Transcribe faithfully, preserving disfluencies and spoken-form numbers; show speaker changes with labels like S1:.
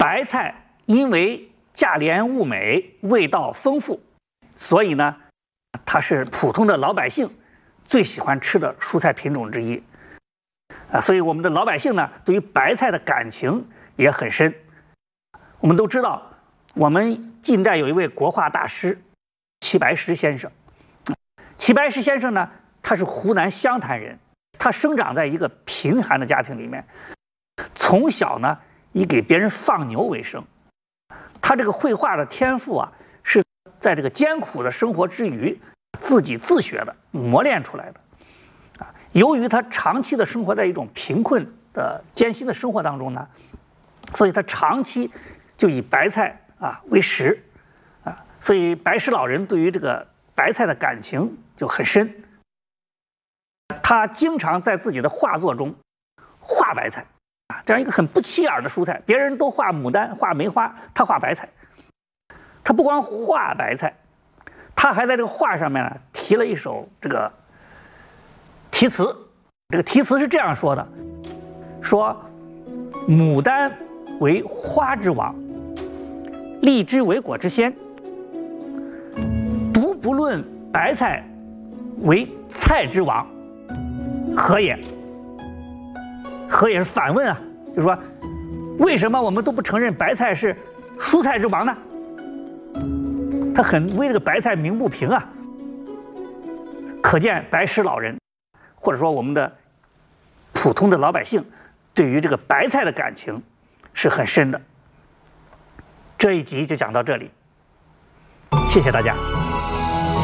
S1: 白菜因为价廉物美、味道丰富，所以呢，它是普通的老百姓最喜欢吃的蔬菜品种之一。啊，所以我们的老百姓呢，对于白菜的感情也很深。我们都知道，我们近代有一位国画大师齐白石先生。齐白石先生呢，他是湖南湘潭人，他生长在一个贫寒的家庭里面，从小呢以给别人放牛为生。他这个绘画的天赋啊，是在这个艰苦的生活之余自己自学的、磨练出来的。啊，由于他长期的生活在一种贫困的艰辛的生活当中呢，所以他长期就以白菜啊为食，啊，所以白石老人对于这个白菜的感情就很深。他经常在自己的画作中画白菜。这样一个很不起眼的蔬菜，别人都画牡丹、画梅花，他画白菜。他不光画白菜，他还在这个画上面呢题了一首这个题词。这个题词是这样说的：说牡丹为花之王，荔枝为果之先，独不论白菜为菜之王，何也？何也是反问啊，就是说，为什么我们都不承认白菜是蔬菜之王呢？他很为这个白菜鸣不平啊。可见白石老人，或者说我们的普通的老百姓，对于这个白菜的感情是很深的。这一集就讲到这里，谢谢大家。